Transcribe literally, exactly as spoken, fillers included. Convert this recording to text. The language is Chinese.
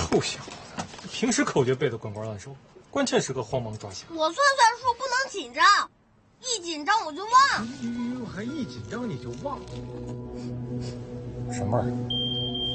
臭小子，平时口诀背得滚瓜烂熟，关键时刻慌忙抓瞎。 我算算数不能紧张，一紧张我就忘。 哟，还一紧张你就忘？ 什么味儿？